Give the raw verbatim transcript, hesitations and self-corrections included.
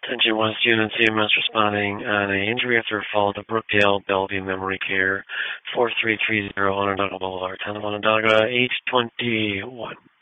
Attention West Unit, C M S responding on an injury after a fall to Brookdale Bellevue Memory Care, four three three zero Onondaga Boulevard, Town of Onondaga, eight twenty-one.